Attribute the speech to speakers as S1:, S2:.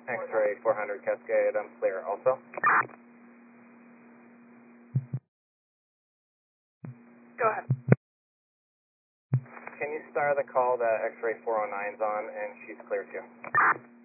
S1: X-ray 400 Cascade, I'm clear also.
S2: Go ahead.
S1: Can you star the call that X-ray 409's on and she's clear too?